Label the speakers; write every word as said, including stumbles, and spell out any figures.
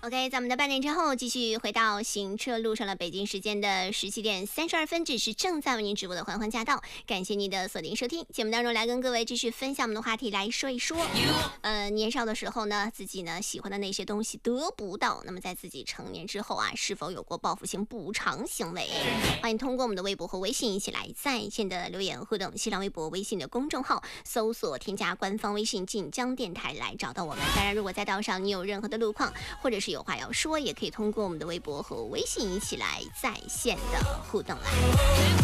Speaker 1: OK， 在我们的半点之后，继续回到行车路上了。北京时间的十七点三十二分，这是正在为您直播的欢欢驾到，感谢您的锁定收听。节目当中来跟各位继续分享我们的话题，来说一说，呃，年少的时候呢，自己呢喜欢的那些东西得不到，那么在自己成年之后啊，是否有过报复性补偿行为？欢迎通过我们的微博和微信一起来在线的留言互动。新浪微博、微信的公众号搜索添加官方微信晋江电台来找到我们。当然，如果在道上你有任何的路况，或者是有话要说，也可以通过我们的微博和微信一起来在线的互动来。